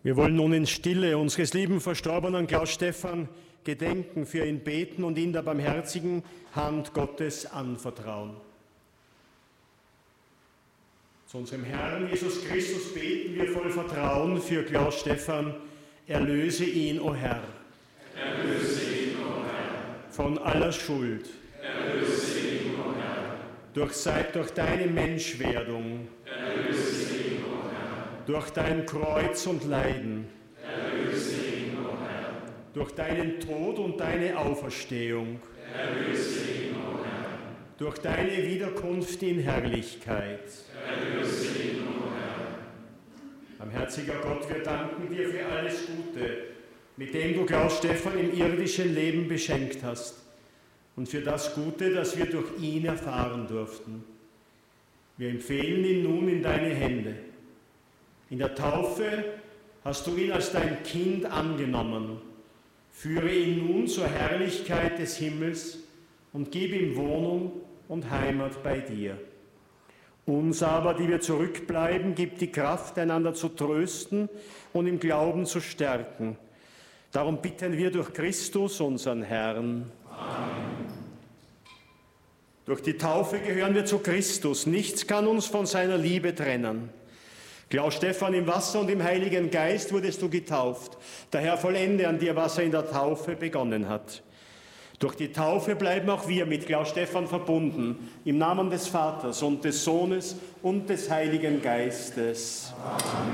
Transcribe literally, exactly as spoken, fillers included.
Wir wollen nun in Stille unseres lieben verstorbenen Klaus Stephan gedenken, für ihn beten und ihn der barmherzigen Hand Gottes anvertrauen. Zu unserem Herrn Jesus Christus beten wir voll Vertrauen für Klaus Stephan. Erlöse ihn, o Herr. Erlöse ihn, o Herr. Von aller Schuld. Erlöse ihn, o Herr. Durch, durch deine Menschwerdung. Erlöse ihn, o Herr. Durch dein Kreuz und Leiden. Erlöse ihn, o Herr. Durch deinen Tod und deine Auferstehung. Erlöse ihn, o Herr. Durch deine Wiederkunft in Herrlichkeit. Erlöse ihn, o Herr. Barmherziger Gott, wir danken dir für alles Gute, mit dem du Klaus Stephan im irdischen Leben beschenkt hast und für das Gute, das wir durch ihn erfahren durften. Wir empfehlen ihn nun in deine Hände. In der Taufe hast du ihn als dein Kind angenommen. Führe ihn nun zur Herrlichkeit des Himmels und gib ihm Wohnung und Heimat bei dir. Uns aber, die wir zurückbleiben, gib die Kraft, einander zu trösten und im Glauben zu stärken. Darum bitten wir durch Christus, unseren Herrn. Amen. Durch die Taufe gehören wir zu Christus. Nichts kann uns von seiner Liebe trennen. Klaus Stephan, im Wasser und im Heiligen Geist wurdest du getauft. Der Herr vollende an dir, was er in der Taufe begonnen hat. Durch die Taufe bleiben auch wir mit Klaus Stephan verbunden, im Namen des Vaters und des Sohnes und des Heiligen Geistes. Amen.